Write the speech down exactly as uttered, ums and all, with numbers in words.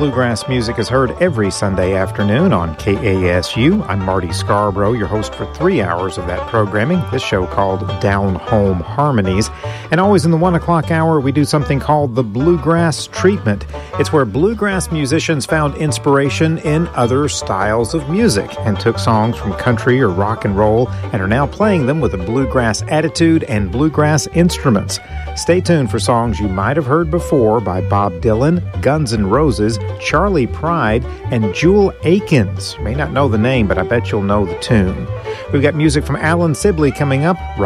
bluegrass music is heard every Sunday afternoon on K A S U. I'm Marty Scarborough, your host for three hours of that programming, this show called Down Home Harmonies. And always in the one o'clock hour, we do something called the Bluegrass Treatment. It's where bluegrass musicians found inspiration in other styles of music and took songs from country or rock and roll and are now playing them with a bluegrass attitude and bluegrass instruments. Stay tuned for songs you might have heard before by Bob Dylan, Guns N' Roses, Charlie Pride, and Jewel Akins. You may not know the name, but I bet you'll know the tune. We've got music from Alan Sibley coming up right